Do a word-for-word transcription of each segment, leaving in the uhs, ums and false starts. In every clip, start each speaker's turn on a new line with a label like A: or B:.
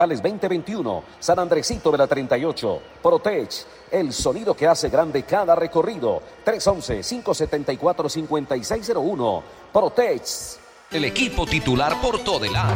A: veinte veintiuno, San Andresito de la treinta y ocho. Protech, el sonido que hace grande cada recorrido. tres once, cinco setenta y cuatro, cincuenta y seis cero uno. Protech.
B: El equipo titular por Todelar.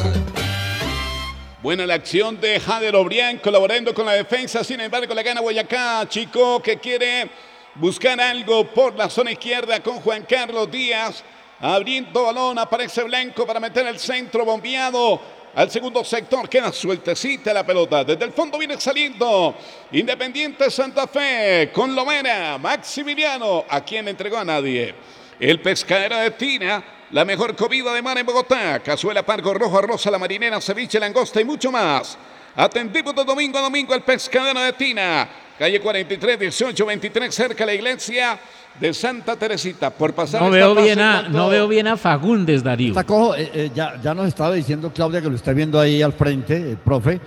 C: Buena la acción de Jader Obrián colaborando con la defensa. Sin embargo, la gana Boyacá. Chico que quiere buscar algo por la zona izquierda con Juan Carlos Díaz. Abriendo balón, aparece Blanco para meter el centro bombeado al segundo sector. Queda sueltecita la pelota. Desde el fondo viene saliendo Independiente Santa Fe con Lomera. Maximiliano, a quien entregó a nadie. El Pescadero de Tina, la mejor comida de mar en Bogotá. Cazuela, pargo, rojo, arroz a la marinera, ceviche, langosta y mucho más. Atendimos de domingo a domingo el Pescadero de Tina. Calle cuarenta y tres, dieciocho veintitrés, cerca de la iglesia de Santa Teresita. Por pasar
D: no, veo bien a, cuanto... no veo bien a Fagundes, Darío.
E: Está cojo, eh, eh, ya, ya nos estaba diciendo Claudia, que lo está viendo ahí al frente, el profe.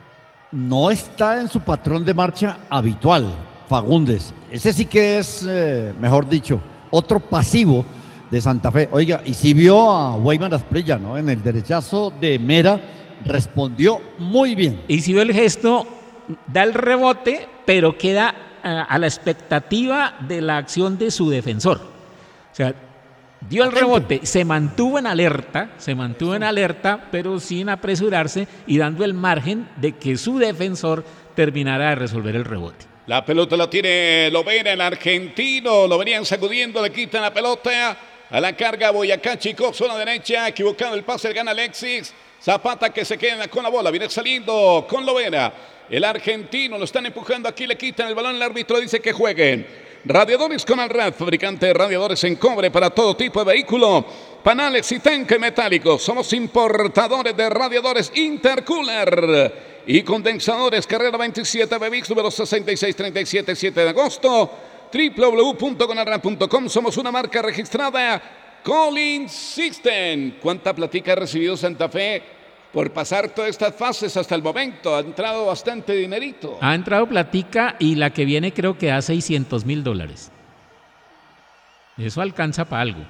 E: No está en su patrón de marcha habitual, Fagundes. Ese sí que es, eh, mejor dicho, otro pasivo de Santa Fe. Oiga, y si vio a Weimar Asprilla, ¿no? En el derechazo de Mera, respondió muy bien.
D: Y si vio el gesto, da el rebote, pero queda a, a la expectativa de la acción de su defensor. O sea, dio el rebote, se mantuvo en alerta, se mantuvo en alerta, pero sin apresurarse y dando el margen de que su defensor terminara de resolver el rebote.
C: La pelota la tiene Lovera, el argentino, lo venían sacudiendo, le quitan la pelota a la carga Boyacá, Chico, zona derecha, equivocado el pase, gana Alexis Zapata, que se queda con la bola, viene saliendo con Lovera, el argentino, lo están empujando aquí, le quitan el balón, el árbitro dice que jueguen. Radiadores con Alrad, fabricante de radiadores en cobre para todo tipo de vehículo, panales y tanque metálicos. Somos importadores de radiadores Intercooler y condensadores. Carrera veintisiete, Bebix, número sesenta y seis treinta y siete, siete de agosto. doble u doble u doble u punto conalrad punto com. Somos una marca registrada Collins System. ¿Cuánta platica ha recibido Santa Fe por pasar todas estas fases hasta el momento? Ha entrado bastante dinerito.
D: Ha entrado platica y la que viene creo que da seiscientos mil dólares. Eso alcanza para algo.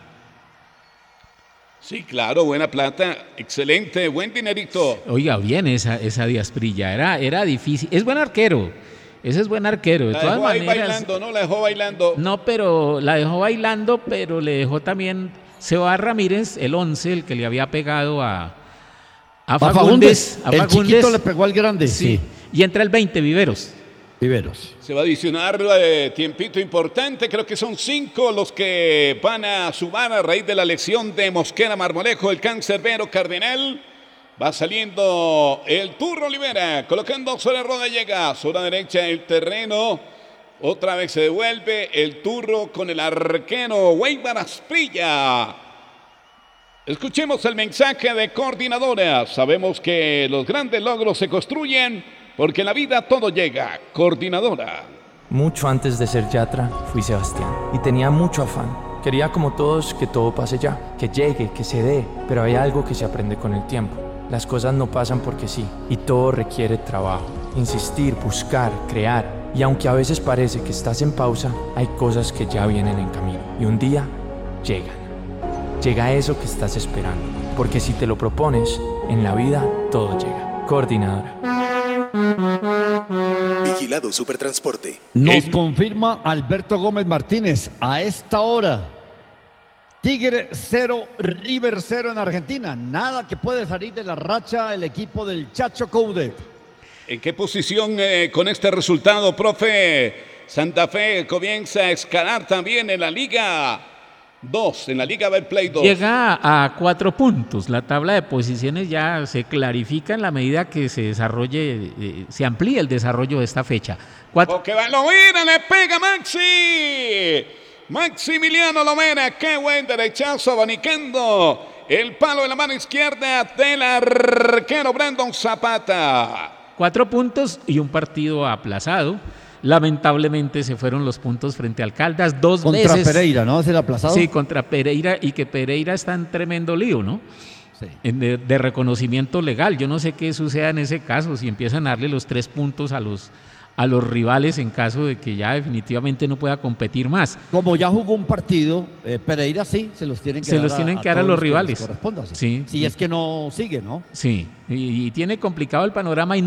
C: Sí, claro, buena plata, excelente, buen dinerito.
D: Oiga, bien esa, esa Díaz Prilla, era, era difícil. Es buen arquero, ese es buen arquero. De
C: la
D: todas
C: dejó ahí
D: maneras,
C: bailando, ¿no? La dejó bailando.
D: No, pero la dejó bailando, pero le dejó también Seba Ramírez, el once, el que le había pegado a... A Fagundes,
E: a Fagundes. El chiquito le pegó al grande.
D: Sí. sí. Y entra el veinte, Viveros.
E: Viveros.
C: Se va a adicionar eh, tiempito importante. Creo que son cinco los que van a sumar a raíz de la lesión de Mosquera Marmolejo, el cancerbero Cardenal. Va saliendo el Turro Olivera, colocando sobre Roda, llega zona derecha del terreno. Otra vez se devuelve el Turro con el arquero Weimar Asprilla. Escuchemos el mensaje de Coordinadora. Sabemos que los grandes logros se construyen porque en la vida todo llega. Coordinadora.
F: Mucho antes de ser Yatra, fui Sebastián y tenía mucho afán. Quería como todos que todo pase ya, que llegue, que se dé, pero hay algo que se aprende con el tiempo. Las cosas no pasan porque sí y todo requiere trabajo, insistir, buscar, crear. Y aunque a veces parece que estás en pausa, hay cosas que ya vienen en camino y un día llegan. Llega eso que estás esperando, porque si te lo propones, en la vida todo llega. Coordinadora.
G: Vigilado Supertransporte.
E: Nos confirma Alberto Gómez Martínez a esta hora. Tigre cero, River cero en Argentina. Nada que puede salir de la racha el equipo del Chacho Coudet.
C: ¿En qué posición eh, con este resultado, profe? Santa Fe comienza a escalar también en la Liga dos, en la Liga Betplay dos.
D: Llega a cuatro puntos. La tabla de posiciones ya se clarifica en la medida que se desarrolle, eh, se amplíe el desarrollo de esta fecha. Cuatro...
C: Porque va Lomera, le pega Maxi. Maximiliano Lomera, qué buen derechazo, abanicando el palo de la mano izquierda del arquero Brandon Zapata.
D: Cuatro puntos y un partido aplazado. Lamentablemente se fueron los puntos frente a Caldas dos
E: contra
D: veces.
E: Contra Pereira, ¿no? ¿Es el aplazado?
D: Sí, contra Pereira, y que Pereira está en tremendo lío, ¿no? Sí. De, de reconocimiento legal. Yo no sé qué suceda en ese caso, si empiezan a darle los tres puntos a los, a los rivales en caso de que ya definitivamente no pueda competir más.
E: Como ya jugó un partido, eh, Pereira sí, se los tienen que
D: Se
E: dar
D: los
E: a-
D: tienen
E: a
D: que dar a
E: todos
D: los
E: que les
D: rivales.
E: corresponda, sí.
D: Sí.
E: Si es que no sigue, ¿no?
D: Sí, y, y tiene complicado el panorama y